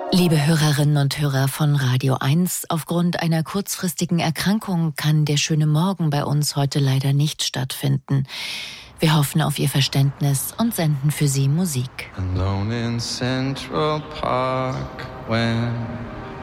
Liebe Hörerinnen und Hörer von Radio 1, aufgrund einer kurzfristigen Erkrankung kann der schöne Morgen bei uns heute leider nicht stattfinden. Wir hoffen auf Ihr Verständnis und senden für Sie Musik. Alone in Central Park when